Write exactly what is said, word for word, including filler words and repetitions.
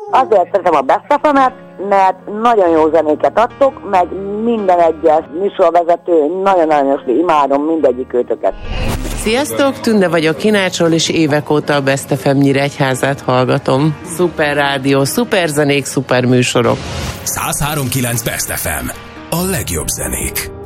Azért szeretem a Best ef emet, mert nagyon jó zenéket adtok, meg minden egyes műsorvezető, nagyon aranyos, imádom mindegyik őtöket. Sziasztok, Tünde vagyok Kinácsról, és évek óta a Best ef em Nyíregyházát hallgatom. Szuper rádió, szuper zenék, szuper műsorok. száz három pont kilenc Best ef em. A legjobb zenék.